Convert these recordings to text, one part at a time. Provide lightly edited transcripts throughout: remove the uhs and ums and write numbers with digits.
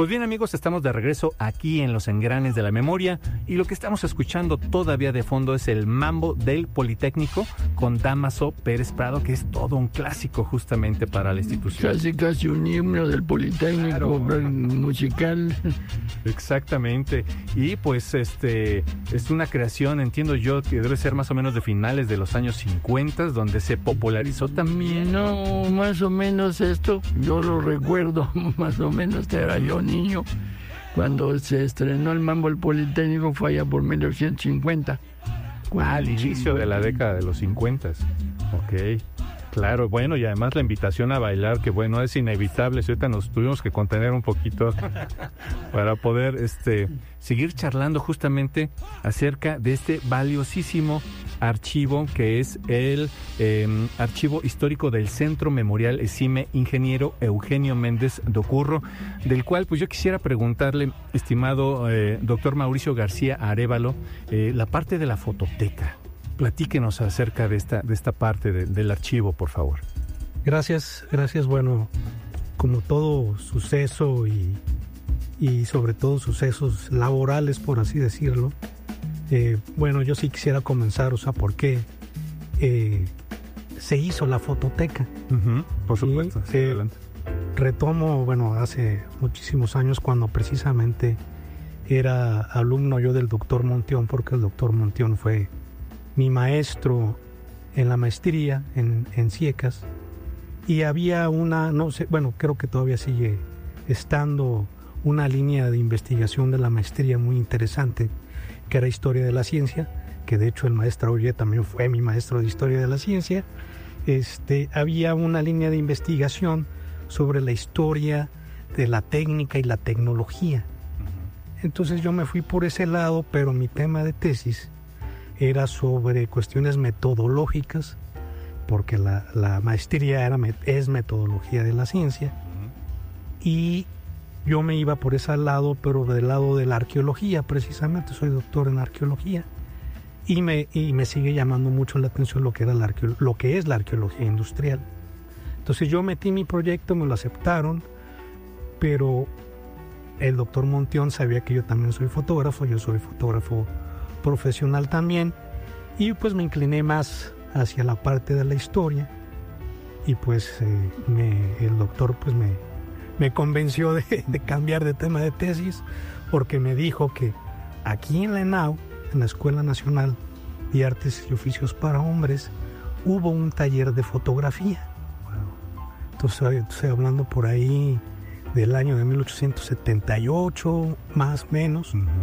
Pues bien, amigos, estamos de regreso aquí en Los Engranes de la Memoria y lo que estamos escuchando todavía de fondo es el Mambo del Politécnico con Dámaso Pérez Prado, que es todo un clásico justamente para la institución. Casi un himno del Politécnico, claro, musical. Exactamente. Y pues es una creación, entiendo yo, que debe ser más o menos de finales de los años 50, donde se popularizó también. No, más o menos esto, yo lo recuerdo, más o menos era yo niño. Cuando se estrenó el Mambo del Politécnico fue allá por 1950. Al inicio de la década de los 50. Ok. Claro, bueno, y además la invitación a bailar, que bueno, es inevitable, si ahorita nos tuvimos que contener un poquito para poder seguir charlando justamente acerca de este valiosísimo archivo que es el Archivo Histórico del Centro Memorial Exime Ingeniero Eugenio Méndez Docurro, del cual pues yo quisiera preguntarle, estimado doctor Mauricio García Arévalo, la parte de la fototeca. Platíquenos acerca de esta parte del archivo, por favor. Gracias. Bueno, como todo suceso y sobre todo sucesos laborales, por así decirlo, bueno, yo sí quisiera comenzar, ¿por qué se hizo la fototeca? Uh-huh, por supuesto. Sí, adelante. Retomo, hace muchísimos años cuando precisamente era alumno yo del doctor Montión, porque el doctor Montión fue mi maestro en la maestría en Ciecas, y había creo que todavía sigue estando una línea de investigación de la maestría muy interesante, que era Historia de la Ciencia, que de hecho el maestro Oye también fue mi maestro de Historia de la Ciencia. Había una línea de investigación sobre la historia de la técnica y la tecnología. Entonces yo me fui por ese lado, pero mi tema de tesis era sobre cuestiones metodológicas, porque la maestría es metodología de la ciencia, y yo me iba por ese lado, pero del lado de la arqueología, precisamente, soy doctor en arqueología, y me sigue llamando mucho la atención lo que es la arqueología industrial. Entonces yo metí mi proyecto, me lo aceptaron, pero el doctor Montión sabía que yo también soy fotógrafo, yo soy fotógrafo profesional también, y pues me incliné más hacia la parte de la historia, y pues el doctor pues me convenció de cambiar de tema de tesis, porque me dijo que aquí en la ENAU, en la Escuela Nacional de Artes y Oficios para Hombres, hubo un taller de fotografía. Entonces estoy hablando por ahí del año de 1878, más o menos. Uh-huh.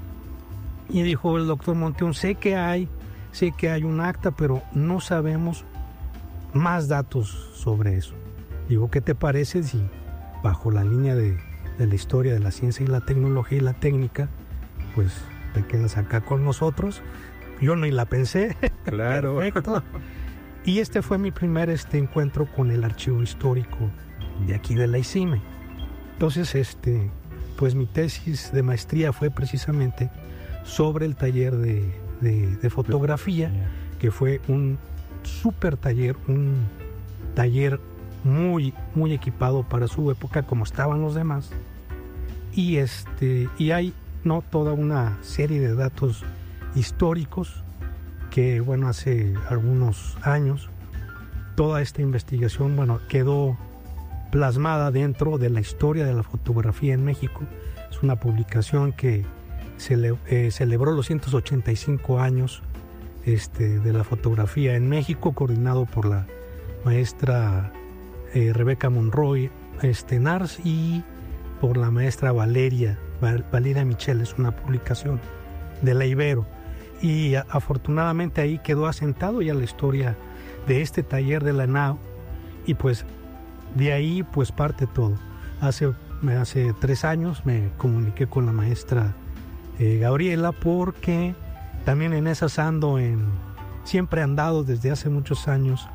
Y dijo el doctor Monteón, sé que hay un acta, pero no sabemos más datos sobre eso. Digo, ¿qué te parece si bajo la línea de la historia de la ciencia y la tecnología y la técnica, pues te quedas acá con nosotros? Yo ni la pensé. Claro. Perfecto. Y fue mi primer encuentro con el archivo histórico de aquí de la ICIME. Entonces, pues mi tesis de maestría fue precisamente sobre el taller de fotografía, que fue un súper taller, un taller muy, muy equipado para su época, como estaban los demás. Y hay toda una serie de datos históricos que, hace algunos años, toda esta investigación, quedó plasmada dentro de la historia de la fotografía en México. Es una publicación que celebró los 185 años de la fotografía en México, coordinado por la maestra Rebeca Monroy Nars y por la maestra Valeria Michel. Es una publicación de la Ibero, y afortunadamente ahí quedó asentado ya la historia de este taller de la ENAU, y pues de ahí pues parte todo. Hace 3 años me comuniqué con la maestra Gabriela, porque también en esas siempre he andado desde hace muchos años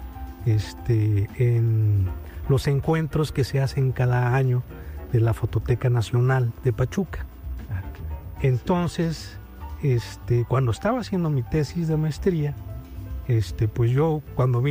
en los encuentros que se hacen cada año de la Fototeca Nacional de Pachuca. Entonces, cuando estaba haciendo mi tesis de maestría, pues yo cuando vi